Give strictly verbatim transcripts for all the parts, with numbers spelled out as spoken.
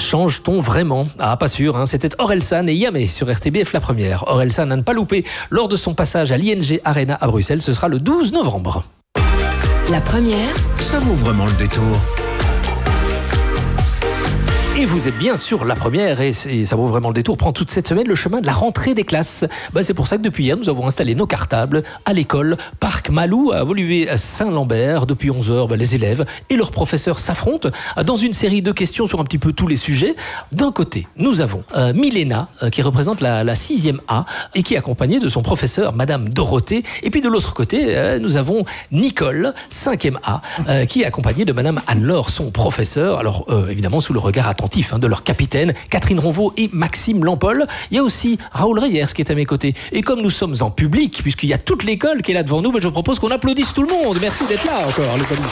change-t-on vraiment? Ah, pas sûr, hein. C'était Orelsan et Yamé sur R T B F la première. Orelsan à ne pas louper lors de son passage à l'I N G Arena à Bruxelles. Ce sera le douze novembre. La première, ça vaut vraiment le détour. Et vous êtes bien sûr la première, et, et ça vaut vraiment le détour, prend toute cette semaine le chemin de la rentrée des classes. Ben, c'est pour ça que depuis hier, nous avons installé nos cartables à l'école Parc Malou à Woluwe-Saint-Lambert. Depuis onze heures, ben, les élèves et leurs professeurs s'affrontent dans une série de questions sur un petit peu tous les sujets. D'un côté, nous avons euh, Milena, euh, qui représente la, la sixième A, et qui est accompagnée de son professeur, Madame Dorothée. Et puis de l'autre côté, euh, nous avons Nicole, cinquième A, euh, qui est accompagnée de Madame Anne-Laure, son professeur. Alors, euh, évidemment, sous le regard attentif de leur capitaine, Catherine Ronvaux et Maxime Lampol. Il y a aussi Raoul Reyers qui est à mes côtés. Et comme nous sommes en public, puisqu'il y a toute l'école qui est là devant nous, ben je propose qu'on applaudisse tout le monde. Merci d'être là encore, les amis.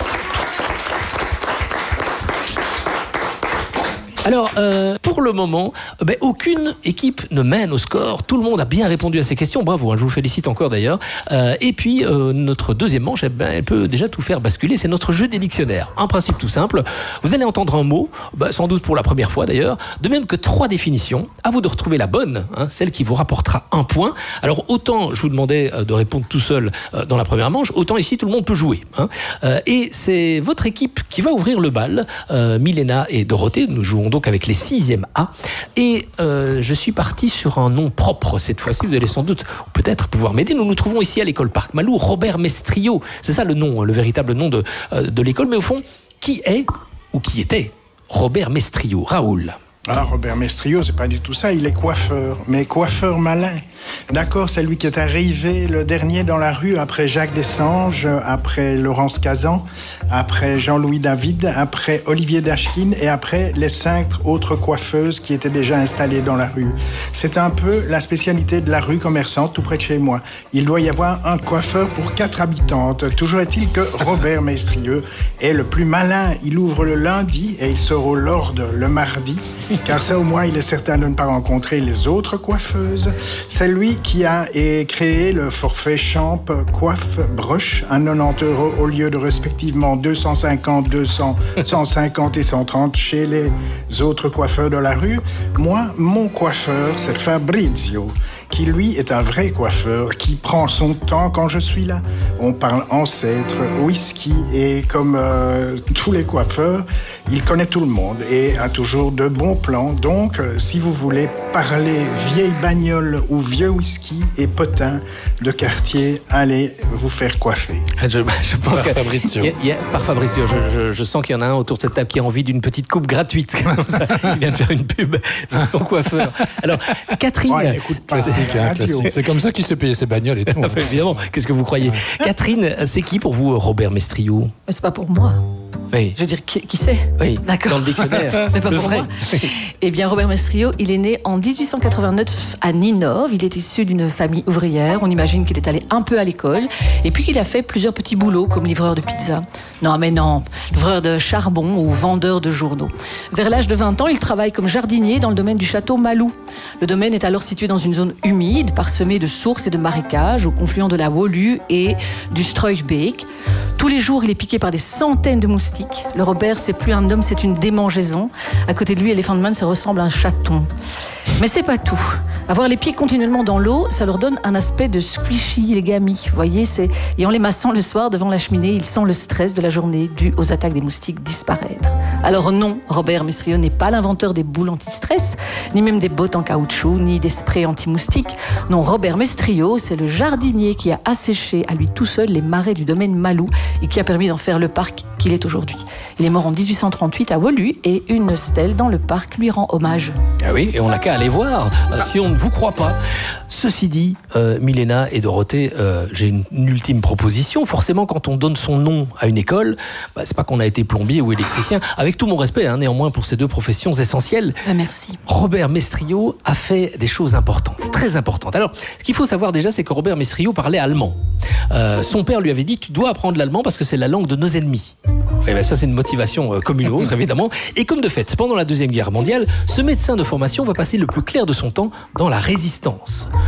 Alors, euh, pour le moment, ben, aucune équipe ne mène au score. Tout le monde a bien répondu à ces questions. Bravo, hein, je vous félicite encore d'ailleurs. Euh, et puis, euh, notre deuxième manche, eh ben, elle peut déjà tout faire basculer. C'est notre jeu des dictionnaires. Un principe tout simple. Vous allez entendre un mot, ben, sans doute pour la première fois d'ailleurs, de même que trois définitions. À vous de retrouver la bonne, hein, celle qui vous rapportera un point. Alors, autant je vous demandais de répondre tout seul euh, dans la première manche, autant ici, tout le monde peut jouer. Hein. Euh, et c'est votre équipe qui va ouvrir le bal. Euh, Milena et Dorothée, nous jouons donc avec les sixième A. Et euh, je suis parti sur un nom propre cette fois-ci. Vous allez sans doute, peut-être, pouvoir m'aider. Nous nous trouvons ici à l'école Parc Malou, Robert Mestrio. C'est ça le nom, le véritable nom de, euh, de l'école. Mais au fond, qui est ou qui était Robert Mestrio? Raoul. Ah, Robert Mestrio, c'est pas du tout ça, il est coiffeur, mais coiffeur malin. D'accord, c'est lui qui est arrivé le dernier dans la rue après Jacques Dessanges, après Laurence Kazan, après Jean-Louis David, après Olivier Dashkin et après les cinq autres coiffeuses qui étaient déjà installées dans la rue. C'est un peu la spécialité de la rue commerçante tout près de chez moi. Il doit y avoir un coiffeur pour quatre habitantes. Toujours est-il que Robert Mestrio est le plus malin. Il ouvre le lundi et il sort au Lord le mardi. Car ça, au moins, il est certain de ne pas rencontrer les autres coiffeuses. C'est lui qui a créé le forfait Champ Coiffe Broche à quatre-vingt-dix euros au lieu de respectivement deux cent cinquante, deux cents, cent cinquante et cent trente chez les autres coiffeurs de la rue. Moi, mon coiffeur, c'est Fabrizio, qui lui est un vrai coiffeur, qui prend son temps quand je suis là. On parle ancêtre, whisky, et comme euh, tous les coiffeurs, il connaît tout le monde et a toujours de bons plans. Donc, euh, si vous voulez parler vieille bagnole ou vieux whisky et potin de quartier, allez vous faire coiffer. Je, je pense par que, Fabrizio. Y a, y a, par Fabrizio, je, je, je sens qu'il y en a un autour de cette table qui a envie d'une petite coupe gratuite. Comme ça. Il vient de faire une pub pour son coiffeur. Alors, Catherine... Ouais, écoute pas, classique, hein, classique. C'est comme ça qu'il s'est payé ses bagnoles et tout. Ah, évidemment, qu'est-ce que vous croyez? Ouais. Catherine, c'est qui pour vous Robert Mestrio? Mais c'est pas pour moi. Oui. Je veux dire, qui, qui c'est? Oui, d'accord. Dans le dictionnaire. Mais pas le pour vrai. moi. Eh bien, Robert Mestrio, il est né en dix-huit cent quatre-vingt-neuf à Ninove. Il est issu d'une famille ouvrière. On imagine qu'il est allé un peu à l'école. Et puis qu'il a fait plusieurs petits boulots, comme livreur de pizza. Non, mais non. Livreur de charbon ou vendeur de journaux. Vers l'âge de vingt ans, il travaille comme jardinier dans le domaine du château Malou. Le domaine est alors situé dans une zone humide, parsemée de sources et de marécages, au confluent de la Wolu et du Struikbeek. Tous les jours, il est piqué par des centaines de moustiques. Le Robert, c'est plus un homme, c'est une démangeaison. À côté de lui, Elephant Man, ça ressemble à un chaton. Mais c'est pas tout. Avoir les pieds continuellement dans l'eau, ça leur donne un aspect de squishy, les gamis. Vous voyez, c'est... Et en les massant le soir devant la cheminée, ils sentent le stress de la journée dû aux attaques des moustiques disparaître. Alors non, Robert Mestrio n'est pas l'inventeur des boules anti-stress, ni même des bottes en caoutchouc, ni des sprays anti-moustiques. Non, Robert Mestrio, c'est le jardinier qui a asséché à lui tout seul les marais du domaine Malou et qui a permis d'en faire le parc qu'il est aujourd'hui. Il est mort en dix-huit cent trente-huit à Wolu et une stèle dans le parc lui rend hommage. Ah oui, et on n'a qu'à aller voir, euh, si on ne vous croit pas. Ceci dit, euh, Milena et Dorothée, euh, j'ai une, une ultime proposition. Forcément, quand on donne son nom à une école, bah, c'est pas qu'on a été plombier ou électricien. Avec tout mon respect, hein, néanmoins, pour ces deux professions essentielles. Ah, merci. Robert Mestrio a fait des choses importantes, très importantes. Alors, ce qu'il faut savoir déjà, c'est que Robert Mestrio parlait allemand. Euh, son père lui avait dit, tu dois apprendre l'allemand parce que c'est la langue de nos ennemis. Et bien, ça, c'est une motivation euh, comme une autre, évidemment. Et comme de fait, pendant la Deuxième Guerre mondiale, ce médecin de formation va passer le plus clair de son temps dans la résistance.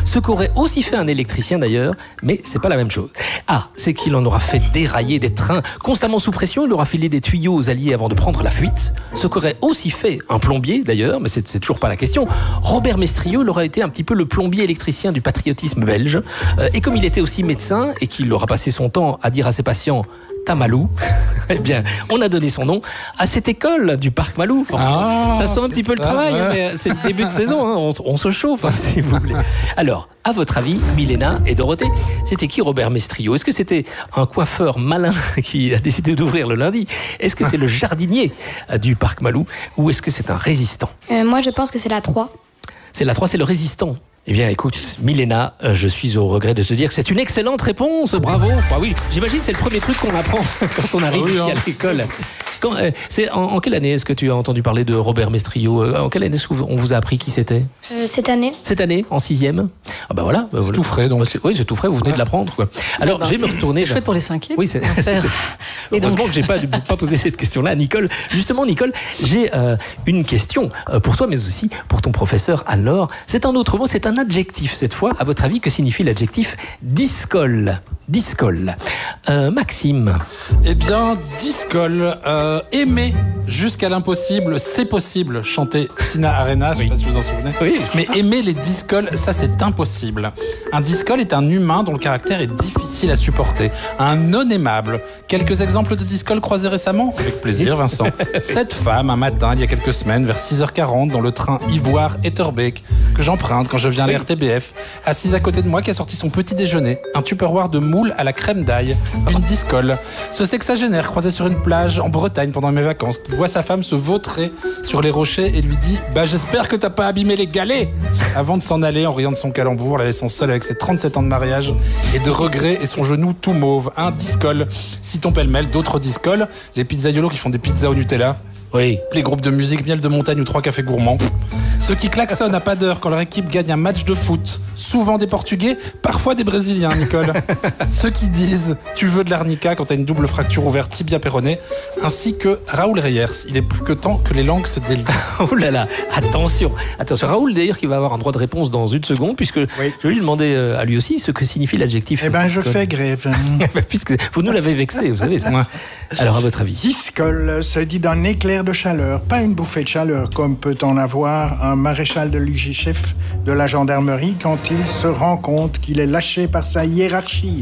Ce qu'aurait aussi fait un électricien d'ailleurs, mais c'est pas la même chose. Ah, c'est qu'il en aura fait dérailler des trains constamment sous pression, il aura filé des tuyaux aux Alliés avant de prendre la fuite. Ce qu'aurait aussi fait un plombier d'ailleurs, mais c'est, c'est toujours pas la question. Robert Mestrio, il aura été un petit peu le plombier électricien du patriotisme belge. Euh, et comme il était aussi médecin et qu'il aura passé son temps à dire à ses patients Tamalou, eh bien, on a donné son nom à cette école du parc Malou. Ah, ça sent un petit peu le ça, travail, ouais. mais c'est le début de saison, hein. on, on se chauffe, hein, si vous voulez. Alors, à votre avis, Milena et Dorothée, c'était qui Robert Mestrio? Est-ce que c'était un coiffeur malin qui a décidé d'ouvrir le lundi? Est-ce que c'est le jardinier du parc Malou? Ou est-ce que c'est un résistant? Euh, moi, je pense que c'est la trois. C'est la trois, c'est le résistant. Eh bien, écoute, Milena, euh, je suis au regret de te dire que c'est une excellente réponse. Bravo. Bah oui, j'imagine que c'est le premier truc qu'on apprend quand on arrive oui, ici hein. à l'école. Quand, euh, c'est, en, en quelle année est-ce que tu as entendu parler de Robert Mestrio? euh, En quelle année est-ce qu'on vous a appris qui c'était? Euh, cette année. Cette année, en sixième. Ah bah voilà. Bah C'est voilà. tout frais, donc. Bah, c'est- oui, c'est tout frais, vous venez de l'apprendre, quoi. Alors, Ben, je vais me c'est- retourner. C'est vers- chouette pour les cinquièmes. Oui, c'est, on va faire. Et heureusement donc- que j'ai pas, pas posé cette question-là à Nicole. Justement, Nicole, j'ai euh, une question euh, pour toi, mais aussi pour ton professeur Anne-Laure. C'est un autre mot, c'est un adjectif cette fois. À votre avis, que signifie l'adjectif discole? Discole. Euh, Maxime. Eh bien, discole, euh, aimer jusqu'à l'impossible, c'est possible, chantait Tina Arena, je ne sais pas si vous vous en souvenez. Oui. Mais aimer les discoles, ça c'est impossible. Un discole est un humain dont le caractère est difficile à supporter, un non aimable. Quelques exemples de discoles croisés récemment? Avec plaisir, Vincent. Cette femme, un matin, il y a quelques semaines, vers six heures quarante, dans le train Ivoire-Etterbeek, que j'emprunte quand je viens à la R T B F, assise à côté de moi qui a sorti son petit déjeuner, un tupperware de moule à la crème d'ail, une discole. Ce sexagénaire croisé sur une plage en Bretagne pendant mes vacances, qui voit sa femme se vautrer sur les rochers et lui dit « Bah j'espère que t'as pas abîmé les galets !» avant de s'en aller en riant de son calembour, la laissant seule avec ses trente-sept ans de mariage et de regret et son genou tout mauve. Un discole. Citons pêle-mêle d'autres discoles, les pizzaiolos qui font des pizzas au Nutella, Oui. les groupes de musique miel de montagne ou trois cafés gourmands. Ceux qui klaxonnent à pas d'heure quand leur équipe gagne un match de foot. Souvent des Portugais, parfois des Brésiliens, Nicole. Ceux qui disent « tu veux de l'arnica » quand t'as une double fracture ouverte tibia péroné. Ainsi que Raoul Reyers. Il est plus que temps que les langues se délient. Oh là là, attention. Attention, Raoul d'ailleurs qui va avoir un droit de réponse dans une seconde, puisque Oui. je vais lui demander euh, à lui aussi ce que signifie l'adjectif. Eh ben, je discole. fais grève. Puisque vous nous l'avez vexé, vous savez ça. Ouais. Alors, à votre avis? Discole se dit d'un éclair de chaleur, pas une bouffée de chaleur comme peut en avoir un maréchal de logis-chef de la gendarmerie quand il se rend compte qu'il est lâché par sa hiérarchie.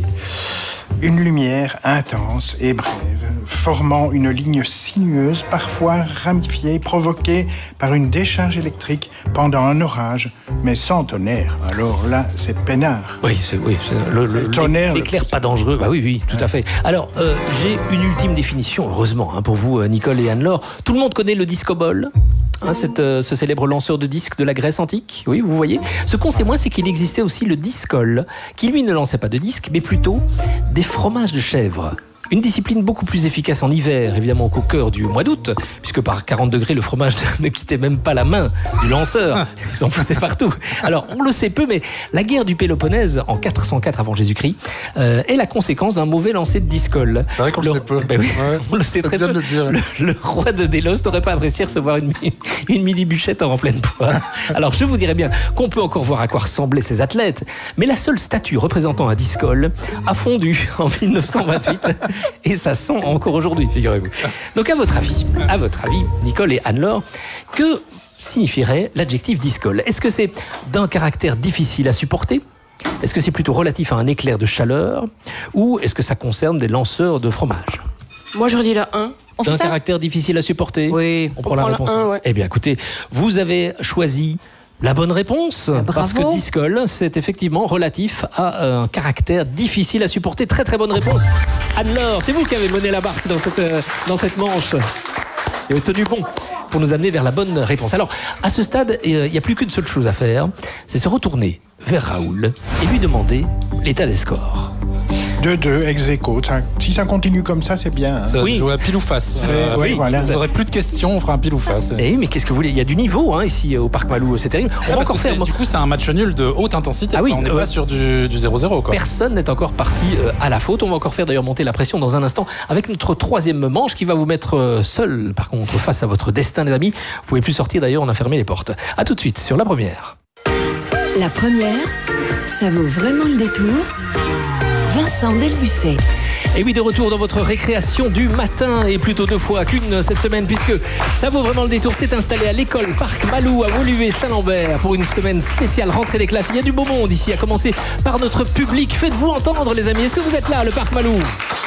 Une lumière intense et brève, formant une ligne sinueuse, parfois ramifiée, provoquée par une décharge électrique pendant un orage, mais sans tonnerre. Alors là, c'est peinard. Oui, c'est oui, c'est le, le- Le tonnerre, l'éclair le- pas dangereux. Bah oui, oui, tout à fait. Alors, euh, j'ai une ultime définition, heureusement, hein, pour vous, euh, Nicole et Anne-Laure. Tout le monde connaît le discobol. Hein, cette, euh, ce célèbre lanceur de disques de la Grèce antique, oui, vous voyez. Ce qu'on sait moins, c'est qu'il existait aussi le discole, qui lui ne lançait pas de disques, mais plutôt des fromages de chèvre. Une discipline beaucoup plus efficace en hiver, évidemment qu'au cœur du mois d'août, puisque par quarante degrés, le fromage ne quittait même pas la main du lanceur. Ils en foutaient partout. Alors, on le sait peu, mais la guerre du Péloponnèse, en quatre cent quatre avant Jésus-Christ, euh, est la conséquence d'un mauvais lancer de discole. C'est vrai qu'on le sait peu. Ben oui, Ouais. on le sait très bien peu. de le dire. Le, le roi de Délos n'aurait pas apprécié recevoir une, mi- une mini-bûchette en pleine poire. Alors, je vous dirais bien qu'on peut encore voir à quoi ressemblaient ces athlètes, mais la seule statue représentant un discole a fondu en mille neuf cent vingt-huit et ça sent encore aujourd'hui, figurez-vous. Donc, à votre avis, à votre avis, Nicole et Anne-Laure, que signifierait l'adjectif discole? Est-ce que c'est d'un caractère difficile à supporter? Est-ce que c'est plutôt relatif à un éclair de chaleur? Ou est-ce que ça concerne des lanceurs de fromage? Moi, j'aurais dit la un. On fait D'un ça caractère difficile à supporter? Oui. On prend la prend la réponse. un, ouais. Eh bien, écoutez, vous avez choisi la bonne réponse. Bravo. Parce que discole, c'est effectivement relatif à euh, un caractère difficile à supporter. Très, très bonne réponse. Anne-Laure, c'est vous qui avez mené la barque dans cette, euh, dans cette manche. Et avez tenu bon pour nous amener vers la bonne réponse. Alors, à ce stade, il n'y a plus qu'une seule chose à faire, c'est se retourner vers Raoul et lui demander l'état des scores. deux deux, ex aequo. Ça- Si ça continue comme ça, c'est bien. hein. Ça Oui. se joue à pile ou face. C'est- oui, voilà. Vous n'aurez plus de questions, on fera un pile ou face. Eh, mais qu'est-ce que vous voulez? Il y a du niveau hein, ici au Parc Malou, c'est terrible. On Ouais, va parce encore que faire. c'est- du coup, c'est un match nul de haute intensité. Ah oui, quoi. on n'est euh, pas sur du, du zéro zéro. Quoi. Personne n'est encore parti euh, à la faute. On va encore faire d'ailleurs monter la pression dans un instant avec notre troisième manche qui va vous mettre euh, seul, par contre, face à votre destin, les amis. Vous pouvez plus sortir d'ailleurs, on a fermé les portes. À tout de suite sur la première. La première, ça vaut vraiment le détour. Vincent Delbucet. Et oui, de retour dans votre récréation du matin, et plutôt deux fois qu'une cette semaine, puisque ça vaut vraiment le détour. C'est installé à l'école Parc Malou à Woluwe-Saint-Lambert pour une semaine spéciale rentrée des classes. Il y a du beau monde ici, à commencer par notre public. Faites-vous entendre, les amis. Est-ce que vous êtes là, le Parc Malou ?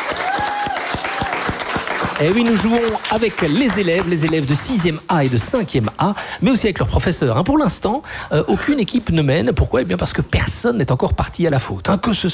Et oui, nous jouons avec les élèves, les élèves de sixième A et de cinquième A, mais aussi avec leurs professeurs. Pour l'instant, euh, aucune équipe ne mène. Pourquoi ? Eh bien parce que personne n'est encore parti à la faute. Hein, que ce